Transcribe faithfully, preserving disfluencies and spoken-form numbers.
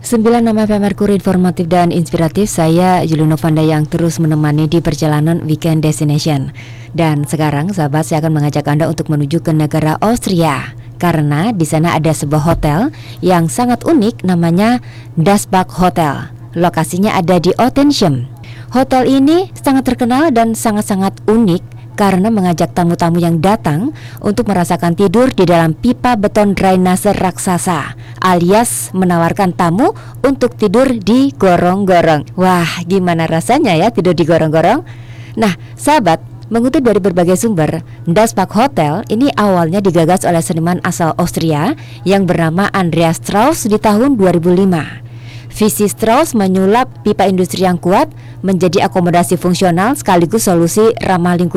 sembilan enam F M Merkuri informatif dan inspiratif. Saya Yuli Novanda yang terus menemani di perjalanan Weekend Destination. Dan sekarang sahabat, saya akan mengajak Anda untuk menuju ke negara Austria. Karena di sana ada sebuah hotel yang sangat unik, namanya Das Park Hotel. Lokasinya ada di Ottensham. Hotel ini sangat terkenal dan sangat-sangat unik karena mengajak tamu-tamu yang datang untuk merasakan tidur di dalam pipa beton drainase raksasa, alias menawarkan tamu untuk tidur di gorong-gorong. Wah, gimana rasanya ya tidur di gorong-gorong? Nah, sahabat, mengutip dari berbagai sumber, Das Park Hotel ini awalnya digagas oleh seniman asal Austria yang bernama Andreas Strauss di tahun dua ribu lima. Visi Strauss menyulap pipa industri yang kuat menjadi akomodasi fungsional sekaligus solusi ramah lingkungan